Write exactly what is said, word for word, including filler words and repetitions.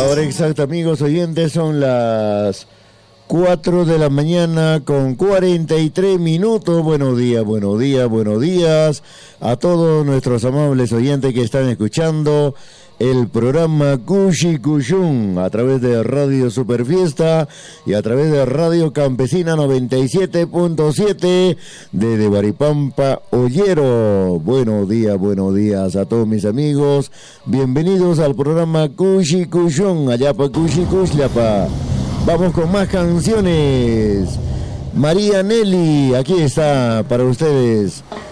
La hora exacta, amigos oyentes, son las cuatro de la mañana con cuarenta y tres minutos. Buenos días, buenos días, buenos días a todos nuestros amables oyentes que están escuchando el programa Cushi Cushun a través de Radio Superfiesta y a través de Radio Campesina noventa y siete punto siete desde Baripampa, Ollero. Buenos días, buenos días a todos mis amigos. Bienvenidos al programa Cushi Cushun, allá pa Cushi Cushlapa. Vamos con más canciones. María Nelly, aquí está para ustedes.